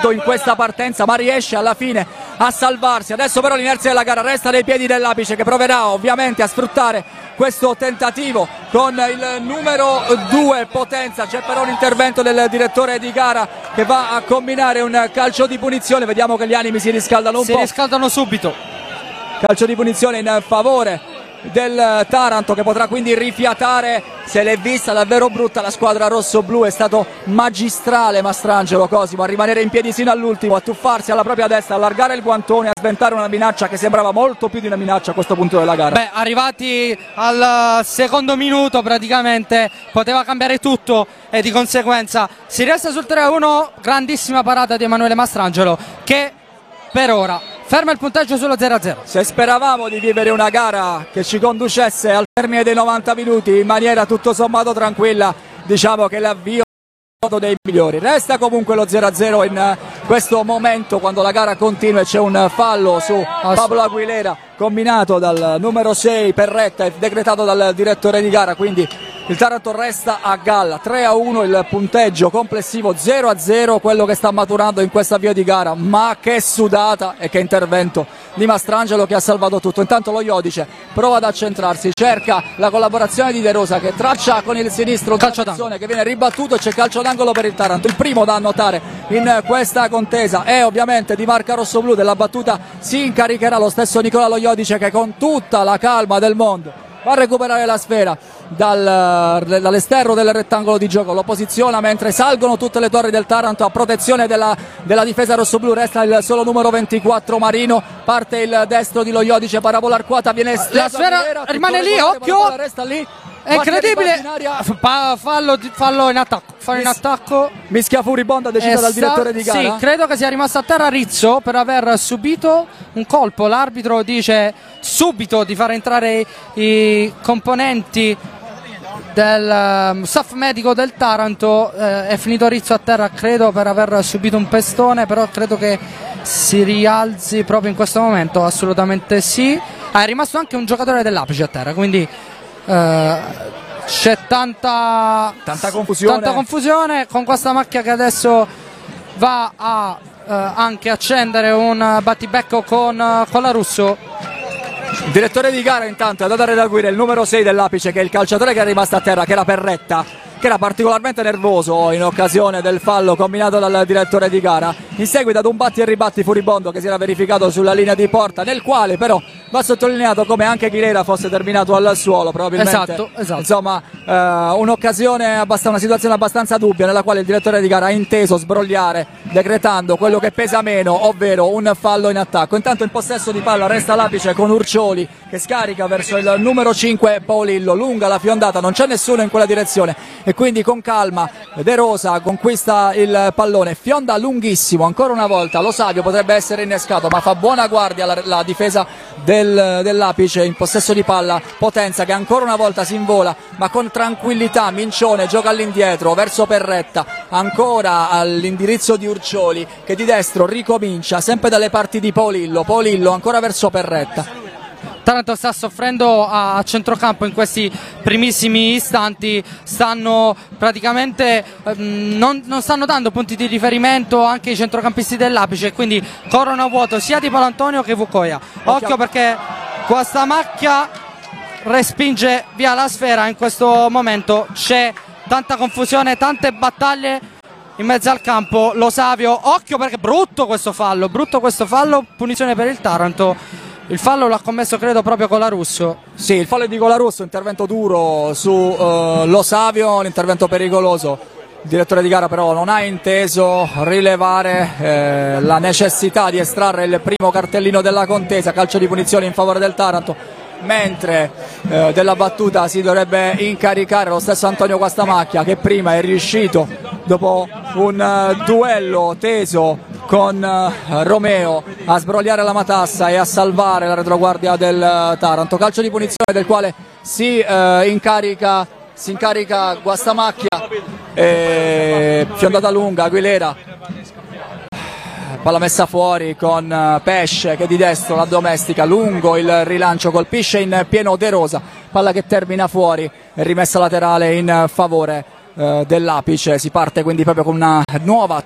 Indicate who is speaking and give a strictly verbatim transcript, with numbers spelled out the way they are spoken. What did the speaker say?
Speaker 1: fatto in questa partenza, ma riesce alla fine a salvarsi. Adesso però l'inerzia della gara resta nei piedi dell'Apice, che proverà ovviamente a sfruttare questo tentativo con il numero due Potenza. C'è però un intervento del direttore di gara che va a combinare un calcio di punizione. Vediamo che gli animi si riscaldano un
Speaker 2: si
Speaker 1: po'.
Speaker 2: Si riscaldano subito.
Speaker 1: Calcio di punizione in favore del Taranto, che potrà quindi rifiatare. Se l'è vista davvero brutta la squadra rosso-blu. È stato magistrale Mastrangelo Cosimo a rimanere in piedi sino all'ultimo, a tuffarsi alla propria destra, allargare il guantone, a sventare una minaccia che sembrava molto più di una minaccia a questo punto della gara.
Speaker 2: Beh, arrivati al secondo minuto praticamente poteva cambiare tutto e di conseguenza si resta sul tre a uno. Grandissima parata di Emanuele Mastrangelo, che per ora ferma il punteggio sullo zero a zero.
Speaker 1: Se speravamo di vivere una gara che ci conducesse al termine dei novanta minuti in maniera tutto sommato tranquilla, diciamo che l'avvio dei migliori. Resta comunque lo zero a zero in questo momento, quando la gara continua e c'è un fallo su Pablo Aguilera combinato dal numero sei Perretta e decretato dal direttore di gara, quindi il Taranto resta a galla. Tre a uno il punteggio complessivo, zero a zero quello che sta maturando in questo avvio di gara. Ma che sudata e che intervento di Mastrangelo, che ha salvato tutto. Intanto lo Iodice prova ad accentrarsi, cerca la collaborazione di De Rosa, che traccia con il sinistro
Speaker 2: calcio d'angolo
Speaker 1: che viene ribattuto, e c'è calcio d'angolo per il Taranto. Il primo da annotare in questa contesa è ovviamente Di Marca rossoblu. Della battuta si incaricherà lo stesso Nicola Lo Iodice, che con tutta la calma del mondo va a recuperare la sfera dal, dall'esterno del rettangolo di gioco, lo posiziona mentre salgono tutte le torri del Taranto a protezione della, della difesa rossoblu. Resta il solo numero ventiquattro Marino, parte il destro di Lo Iodice, parabola arcuata, viene
Speaker 2: la sfera, Vera, rimane lì, occhio, resta lì. È incredibile, in fallo, fallo in attacco, fallo in attacco.
Speaker 1: Mischia furibonda decisa dal direttore di gara.
Speaker 2: Sì, credo che sia rimasto a terra Rizzo per aver subito un colpo. L'arbitro dice subito di far entrare i componenti del um, staff medico del Taranto. Eh, è finito Rizzo a terra, credo, per aver subito un pestone, però credo che si rialzi proprio in questo momento. Assolutamente sì. Ah, è rimasto anche un giocatore dell'Apice a terra, quindi Uh, c'è tanta,
Speaker 1: tanta, confusione.
Speaker 2: tanta confusione con questa macchia che adesso va a uh, anche accendere un battibecco con, uh, con la Russo.
Speaker 1: Il direttore di gara intanto è andato a redaguire il numero sei dell'Apice, che è il calciatore che è rimasto a terra, che era Perretta, che era particolarmente nervoso in occasione del fallo combinato dal direttore di gara, in seguito ad un batti e ribatti furibondo che si era verificato sulla linea di porta, nel quale però va sottolineato come anche Aguilera fosse terminato al suolo, probabilmente.
Speaker 2: Esatto, esatto.
Speaker 1: Insomma, eh, un'occasione, abbastanza, una situazione abbastanza dubbia, nella quale il direttore di gara ha inteso sbrogliare, decretando quello che pesa meno, ovvero un fallo in attacco. Intanto in possesso di palla resta l'Apice con Urcioli, che scarica verso il numero cinque Paolillo, lunga la fiondata, non c'è nessuno in quella direzione, e quindi con calma De Rosa conquista il pallone, fionda lunghissimo, ancora una volta Lo Savio potrebbe essere innescato, ma fa buona guardia la, la difesa del, dell'Apice. In possesso di palla Potenza, che ancora una volta si invola, ma con tranquillità. Mincione gioca all'indietro verso Perretta, ancora all'indirizzo di Urcioli, che di destro ricomincia sempre dalle parti di Paolillo. Paolillo ancora verso Perretta.
Speaker 2: Taranto sta soffrendo a centrocampo in questi primissimi istanti, stanno praticamente ehm, non, non stanno dando punti di riferimento anche i centrocampisti dell'Apice, quindi corrono a vuoto sia di Palantonio che Vucoia. Occhio, perché questa macchia respinge via la sfera. In questo momento c'è tanta confusione, tante battaglie in mezzo al campo. Lo Savio, occhio, perché brutto questo fallo, brutto questo fallo, punizione per il Taranto. Il fallo l'ha commesso credo proprio Colarusso.
Speaker 1: Sì, il fallo è di Colarusso, intervento duro su uh, Lo Savio, un intervento pericoloso. Il direttore di gara però non ha inteso rilevare eh, la necessità di estrarre il primo cartellino della contesa. Calcio di punizione in favore del Taranto, mentre eh, della battuta si dovrebbe incaricare lo stesso Antonio Guastamacchia, che prima è riuscito, dopo un uh, duello teso con uh, Romeo, a sbrogliare la matassa e a salvare la retroguardia del uh, Taranto. Calcio di punizione del quale si uh, incarica si incarica Guastamacchia, e fiondata lunga Aguilera, palla messa fuori con uh, Pesce, che di destro la domestica, lungo il rilancio, colpisce in pieno De Rosa, palla che termina fuori e rimessa laterale in favore uh, dell'Apice. Si parte quindi proprio con una nuova